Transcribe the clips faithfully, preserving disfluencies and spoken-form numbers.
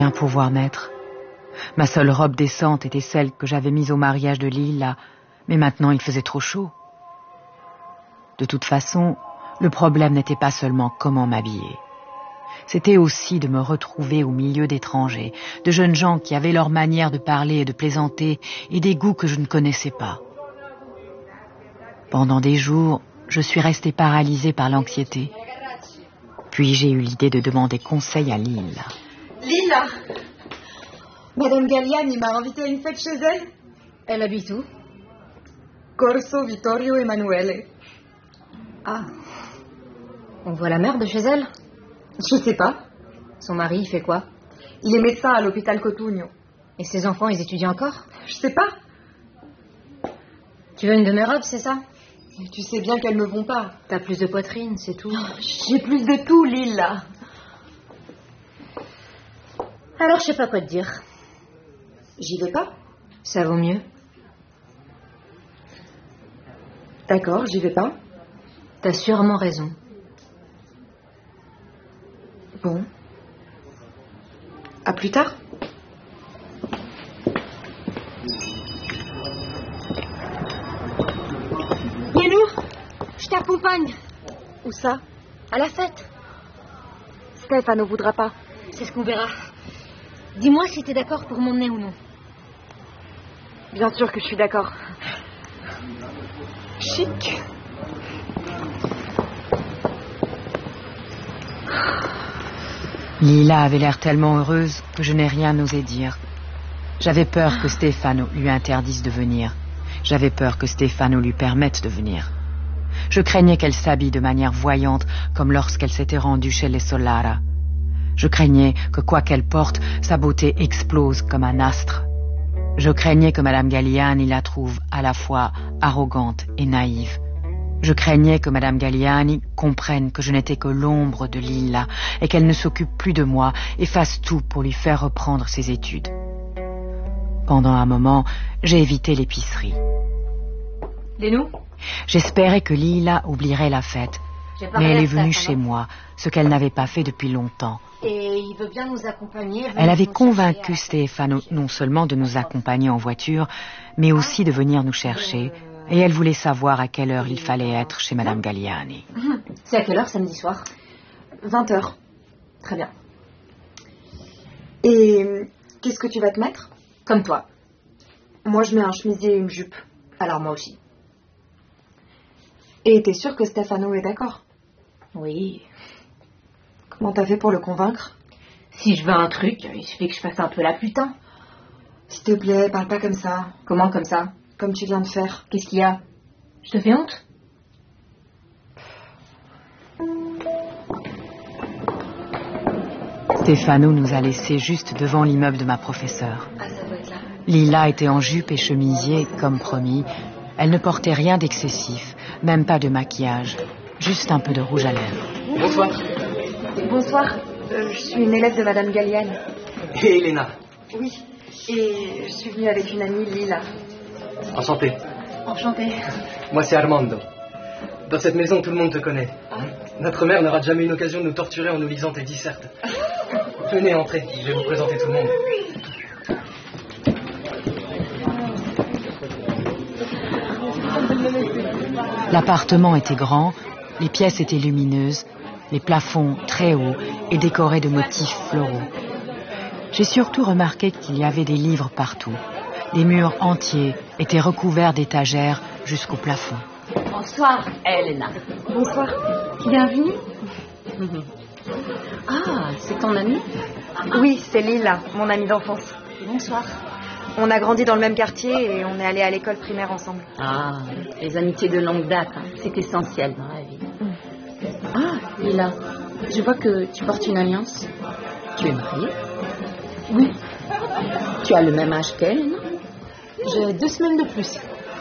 Rien pouvoir mettre. Ma seule robe décente était celle que j'avais mise au mariage de Lila, mais maintenant il faisait trop chaud. De toute façon, le problème n'était pas seulement comment m'habiller. C'était aussi de me retrouver au milieu d'étrangers, de jeunes gens qui avaient leur manière de parler et de plaisanter et des goûts que je ne connaissais pas. Pendant des jours, je suis restée paralysée par l'anxiété. Puis j'ai eu l'idée de demander conseil à Lila. Lila, Madame Galliani m'a invitée à une fête chez elle. Elle habite où? Corso Vittorio Emanuele. Ah, on voit la mère de chez elle? Je sais pas. Son mari, il fait quoi? Il est médecin à l'hôpital Cotugno. Et ses enfants, ils étudient encore? Je sais pas. Tu veux une de mes robes, c'est ça? Mais tu sais bien qu'elles me vont pas. T'as plus de poitrine, c'est tout. J'ai plus de tout, Lila. Alors, je sais pas quoi te dire. J'y vais pas. Ça vaut mieux. D'accord, j'y vais pas. T'as sûrement raison. Bon. À plus tard. Yelou, je t'accompagne. Où ça? À la fête. Stefano voudra pas. C'est ce qu'on verra. Dis-moi si t'es d'accord pour m'emmener ou non. Bien sûr que je suis d'accord. Chic. Lila avait l'air tellement heureuse que je n'ai rien osé dire. J'avais peur que Stefano lui interdise de venir. J'avais peur que Stefano lui permette de venir. Je craignais qu'elle s'habille de manière voyante comme lorsqu'elle s'était rendue chez les Solara. Je craignais que quoi qu'elle porte, sa beauté explose comme un astre. Je craignais que Madame Galliani la trouve à la fois arrogante et naïve. Je craignais que Madame Galliani comprenne que je n'étais que l'ombre de Lila et qu'elle ne s'occupe plus de moi et fasse tout pour lui faire reprendre ses études. Pendant un moment, j'ai évité l'épicerie. Lénou? J'espérais que Lila oublierait la fête, mais elle est venue chez moi, ce qu'elle n'avait pas fait depuis longtemps. Et il veut bien nous accompagner. Elle avait convaincu Stefano non seulement de nous accompagner en voiture, mais aussi de venir nous chercher. Et elle voulait savoir à quelle heure il fallait être chez Madame Galliani. C'est à quelle heure samedi soir? vingt heures. Très bien. Et qu'est-ce que tu vas te mettre? Comme toi. Moi, je mets un chemisier et une jupe. Alors moi aussi. Et t'es sûre que Stefano est d'accord? Oui. Comment t'as fait pour le convaincre? Si je veux un truc, il suffit que je fasse un peu la putain. S'il te plaît, parle pas comme ça. Comment comme ça? Comme tu viens de faire. Qu'est-ce qu'il y a? Je te fais honte? Stefano nous a laissés juste devant l'immeuble de ma professeure. Ah, ça doit être là. Lila était en jupe et chemisier, comme promis. Elle ne portait rien d'excessif, même pas de maquillage, juste un peu de rouge à lèvres. Bonsoir. Bonsoir, euh, je suis une élève de Madame Galliani. Et Elena. Oui, et je suis venue avec une amie, Lila. Enchanté. Enchantée. Moi, c'est Armando. Dans cette maison, tout le monde te connaît. Ah. Notre mère n'aura jamais eu l'occasion de nous torturer en nous lisant tes dissertes. Venez, entrez. Je vais vous présenter tout le monde. L'appartement était grand, les pièces étaient lumineuses, les plafonds très hauts et décorés de motifs floraux. J'ai surtout remarqué qu'il y avait des livres partout. Les murs entiers étaient recouverts d'étagères jusqu'au plafond. Bonsoir, Elena. Bonsoir, bienvenue. Ah, c'est ton amie? Oui, c'est Lila, mon amie d'enfance. Bonsoir. On a grandi dans le même quartier et on est allés à l'école primaire ensemble. Ah, les amitiés de longue date, hein. C'est essentiel dans la vie. Mm. Ah, Lila, je vois que tu portes une alliance. Tu es mariée? Oui. Tu as le même âge qu'elle, non? J'ai deux semaines de plus.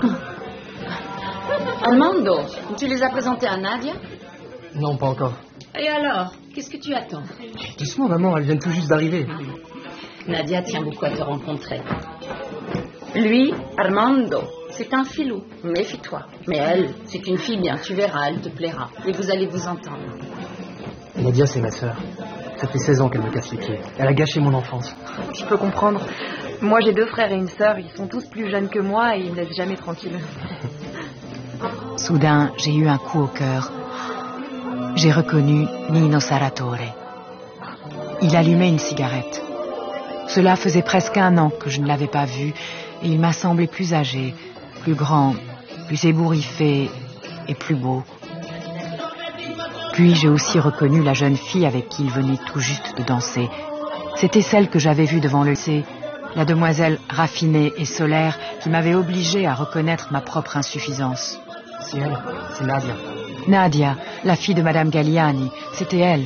Armando, tu les as présentés à Nadia? Non, pas encore. Et alors, qu'est-ce que tu attends? Doucement, maman, elles viennent tout juste d'arriver. Nadia tient beaucoup à te rencontrer. Lui, Armando, c'est un filou, méfie-toi. Mais elle, c'est une fille bien, tu verras, elle te plaira. Et vous allez vous entendre. Nadia, c'est ma sœur. Ça fait seize ans qu'elle me casse les pieds. Elle a gâché mon enfance. Je peux comprendre. Moi, j'ai deux frères et une sœur. Ils sont tous plus jeunes que moi et ils me laissent jamais tranquille. Soudain, j'ai eu un coup au cœur. J'ai reconnu Nino Sarratore. Il allumait une cigarette. Cela faisait presque un an que je ne l'avais pas vu et il m'a semblé plus âgé, plus grand, plus ébouriffé et plus beau. Puis j'ai aussi reconnu la jeune fille avec qui il venait tout juste de danser. C'était celle que j'avais vue devant le lycée, la demoiselle raffinée et solaire qui m'avait obligée à reconnaître ma propre insuffisance. C'est elle, c'est Nadia. Nadia, la fille de Madame Galliani, c'était elle.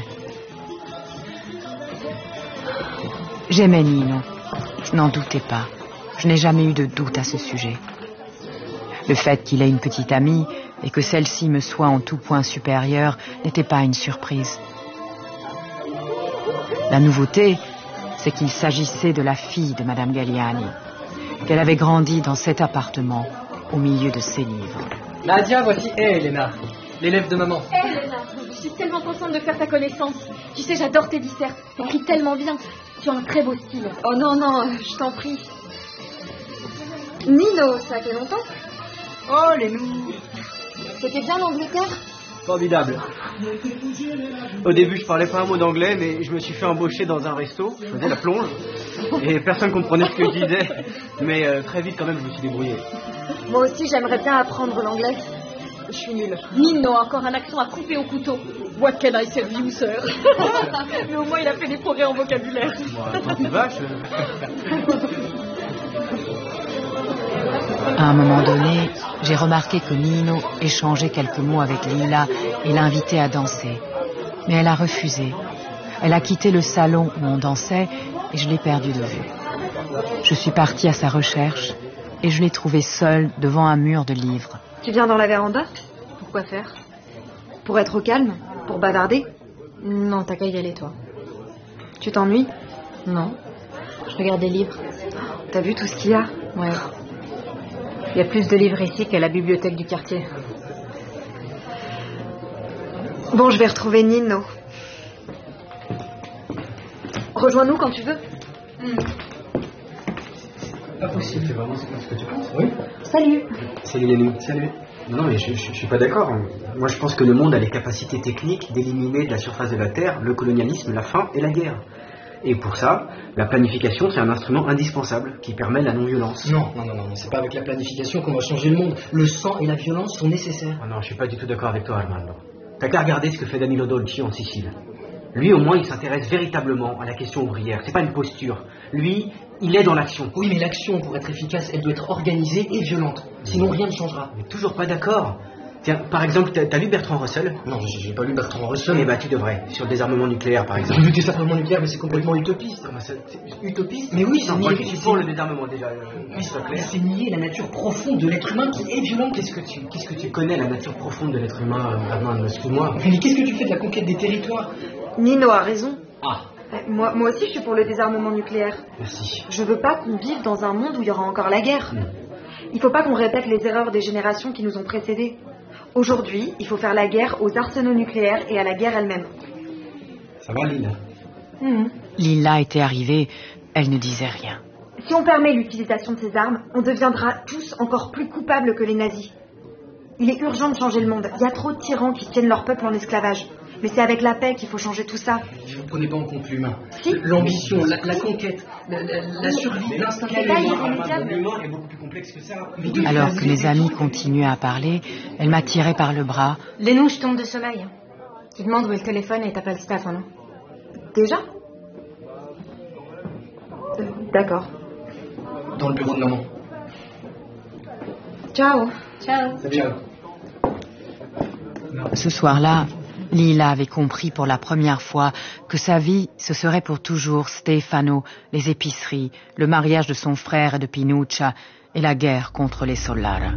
J'aimais Nino, je n'en doutais pas. Je n'ai jamais eu de doute à ce sujet. Le fait qu'il ait une petite amie et que celle-ci me soit en tout point supérieure n'était pas une surprise. La nouveauté, c'est qu'il s'agissait de la fille de Madame Galliani, qu'elle avait grandi dans cet appartement, au milieu de ses livres. Nadia, voici hey, Elena, l'élève de maman. Hé, hey, Elena, je suis tellement contente de faire ta connaissance. Tu sais, j'adore tes dissertes. T'écris tellement bien. Tu as un très beau style. Oh non, non, je t'en prie. Nino, ça fait longtemps? Oh, les loups. C'était bien l'Angleterre? Formidable. Au début, je parlais pas un mot d'anglais, mais je me suis fait embaucher dans un resto. Je faisais la plonge. Et personne comprenait ce que je disais. Mais euh, très vite, quand même, je me suis débrouillé. Moi aussi, j'aimerais bien apprendre l'anglais. Je suis nulle. Nino a encore un accent à couper au couteau. What can I serve you, sir? Mais au moins, il a fait des progrès en vocabulaire. Bon, c'est vache. À un moment donné, j'ai remarqué que Nino échangeait quelques mots avec Lila et l'invitait à danser. Mais elle a refusé. Elle a quitté le salon où on dansait et je l'ai perdue de vue. Je suis partie à sa recherche et je l'ai trouvée seule devant un mur de livres. Tu viens dans la véranda? Pourquoi faire? Pour être au calme? Pour bavarder? Non, t'as qu'à y aller, toi. Tu t'ennuies? Non. Je regarde des livres. T'as vu tout ce qu'il y a? Ouais. Il y a plus de livres ici qu'à la bibliothèque du quartier. Bon, je vais retrouver Nino. Rejoins-nous quand tu veux. Mm. Pas possible, c'est vraiment ce que tu penses. Oui. Salut. Salut Yannou. Salut. Non, mais je, je, je suis pas d'accord. Moi, je pense que le monde a les capacités techniques d'éliminer de la surface de la Terre le colonialisme, la faim et la guerre. Et pour ça, la planification, c'est un instrument indispensable qui permet la non-violence. Non, non, non, non, c'est pas avec la planification qu'on va changer le monde. Le sang et la violence sont nécessaires. Oh non, je suis pas du tout d'accord avec toi, Armando. T'as qu'à regarder ce que fait Danilo Dolci en Sicile. Lui, au moins, il s'intéresse véritablement à la question ouvrière. C'est pas une posture. Lui, il est dans l'action. Oui, mais l'action, pour être efficace, elle doit être organisée et violente. Sinon, rien ne changera. Mais toujours pas d'accord. Tiens, par exemple, t'as, t'as lu Bertrand Russell? Non, j'ai, j'ai pas lu Bertrand Russell. Eh bah, tu devrais. Sur le désarmement nucléaire, par exemple. Le désarmement nucléaire, mais c'est complètement utopiste. Comment ça, c'est utopiste? Mais oui, c'est non, nier. moi, je suis pour le désarmement, déjà. Oui, c'est clair. C'est nier la nature profonde de l'être humain qui est violent. Qu'est-ce que tu, qu'est-ce que tu connais, la nature profonde de l'être humain, Armand? Excuse-moi. Mais qu'est-ce que tu fais de la conquête des territoires? Nino a raison. Ah. Moi, moi aussi, je suis pour le désarmement nucléaire. Merci. Je veux pas qu'on vive dans un monde où il y aura encore la guerre. Mm. Il faut pas qu'on répète les erreurs des générations qui nous ont précédés. Aujourd'hui, il faut faire la guerre aux arsenaux nucléaires et à la guerre elle-même. Ça va, Lila? Mmh. Lila était arrivée, elle ne disait rien. Si on permet l'utilisation de ces armes, on deviendra tous encore plus coupables que les nazis. Il est urgent de changer le monde. Il y a trop de tyrans qui tiennent leur peuple en esclavage. Mais c'est avec la paix qu'il faut changer tout ça. Vous ne prenez pas en compte l'humain. Si. L'ambition, la, la conquête, la, la, la survie, l'instinct. L'humain est beaucoup plus complexe que ça. Alors que mes amis continuaient à parler, elle m'a tiré par le bras. Lénou, je tombe de sommeil. Tu demandes où est le téléphone et t'appelles Steph, non? Déjà euh, D'accord. Dans le bureau de maman. Ciao. Ciao. Ciao. Ce soir-là, Lila avait compris pour la première fois que sa vie, ce serait pour toujours Stefano, les épiceries, le mariage de son frère et de Pinuccia et la guerre contre les Solara.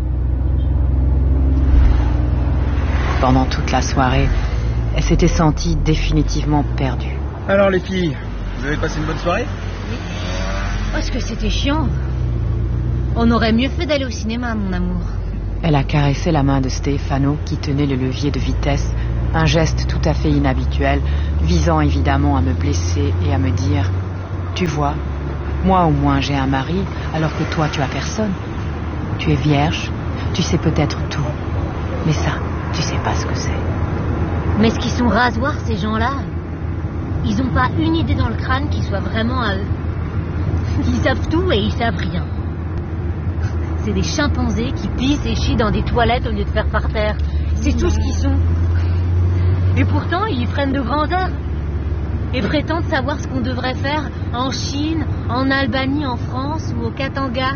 Pendant toute la soirée, elle s'était sentie définitivement perdue. Alors les filles, vous avez passé une bonne soirée? Oh, est-ce que c'était chiant? On aurait mieux fait d'aller au cinéma, mon amour. Elle a caressé la main de Stefano qui tenait le levier de vitesse, un geste tout à fait inhabituel visant évidemment à me blesser et à me dire « Tu vois, moi au moins j'ai un mari, alors que toi tu as personne. Tu es vierge, tu sais peut-être tout, mais ça, tu sais pas ce que c'est. » Mais est-ce qu'ils sont rasoirs, ces gens-là? Ils ont pas une idée dans le crâne qui soit vraiment à eux. Ils savent tout et ils savent rien. C'est des chimpanzés qui pissent et chient dans des toilettes au lieu de faire par terre. C'est tout ce qu'ils sont. Et pourtant, ils prennent de grands airs et prétendent savoir ce qu'on devrait faire en Chine, en Albanie, en France ou au Katanga.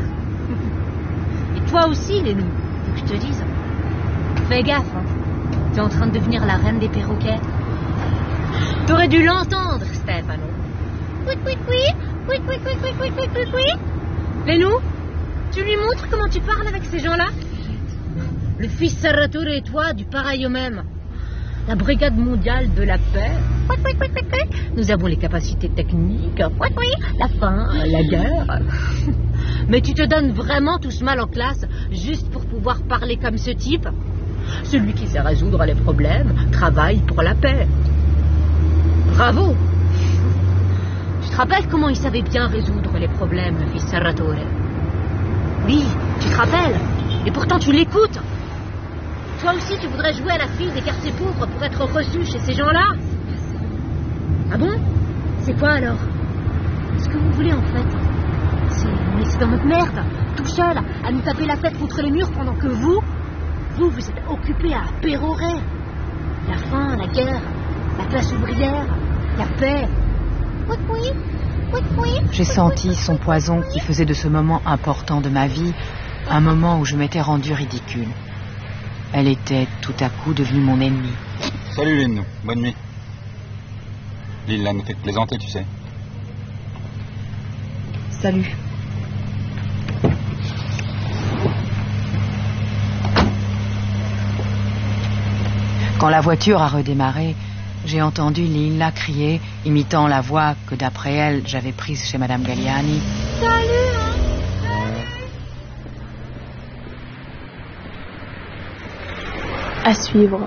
Et toi aussi, Lénou, faut que je te dise. Fais gaffe, hein. T'es en train de devenir la reine des perroquets. T'aurais dû l'entendre, Stefano. Oui, oui, oui, oui, oui, oui, oui, oui, oui, oui, oui. Lénou, tu lui montres comment tu parles avec ces gens-là? Le fils Serratore et toi, du pareil au même. La brigade mondiale de la paix. Oui, oui, oui, oui, oui. Nous avons les capacités techniques. Oui, oui, la faim, la guerre. Mais tu te donnes vraiment tout ce mal en classe juste pour pouvoir parler comme ce type? Celui qui sait résoudre les problèmes travaille pour la paix. Bravo. Tu te rappelles comment il savait bien résoudre les problèmes, le fils Serratore? Oui, tu te rappelles. Et pourtant tu l'écoutes. Toi aussi tu voudrais jouer à la fille des quartiers pauvres pour être reçu chez ces gens-là? Ah bon? C'est quoi alors? Ce que vous voulez en fait, c'est nous laisser dans notre merde, tout seul, à nous taper la tête contre les murs pendant que vous, vous, vous êtes occupés à pérorer. La faim, la guerre, la classe ouvrière, la paix. Oui, oui, oui, oui. J'ai senti son poison qui faisait de ce moment important de ma vie un moment où je m'étais rendue ridicule. Elle était tout à coup devenue mon ennemie. Salut Lénou, bonne nuit. Lila nous fait plaisanter, tu sais. Salut. Quand la voiture a redémarré, j'ai entendu Lila crier, imitant la voix que d'après elle j'avais prise chez Madame Galliani. Salut, hein. À suivre.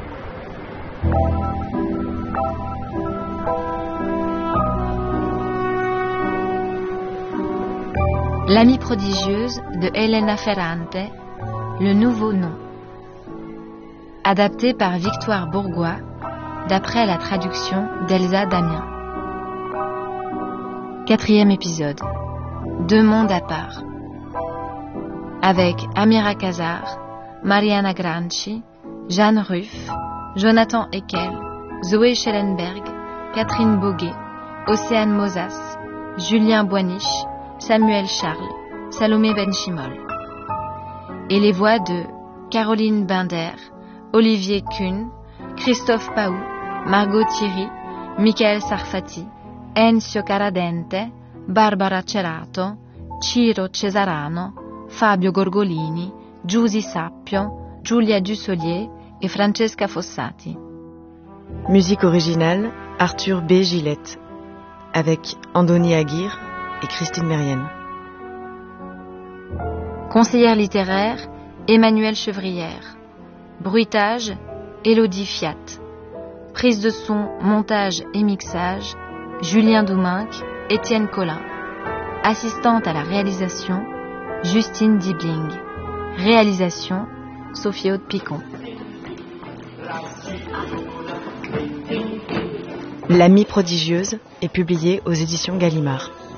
L'amie prodigieuse de Elena Ferrante, le nouveau nom. Adapté par Victoire Bourgois, d'après la traduction d'Elsa Damien. Quatrième épisode. Deux mondes à part. Avec Amira Kazar, Mariana Granchi, Jeanne Ruff, Jonathan Eckel, Zoé Schellenberg, Catherine Boguet, Océane Mosas, Julien Boiniche, Samuel Charles, Salomé Benchimol. Et les voix de Caroline Binder, Olivier Kuhn, Christophe Paou, Margot Thierry, Michael Sarfati, Enzio Caradente, Barbara Cerato, Ciro Cesarano, Fabio Gorgolini, Giusy Sappio, Giulia Dussolier et Francesca Fossati. Musique originale, Arthur B. Gillette, avec Andoni Aguirre et Christine Mérienne. Conseillère littéraire, Emmanuelle Chevrière. Bruitage, Élodie Fiat. Prise de son, montage et mixage, Julien Douminc, Étienne Collin. Assistante à la réalisation, Justine Dibling. Réalisation, Sophie Aude Picon. L'amie prodigieuse est publiée aux éditions Gallimard.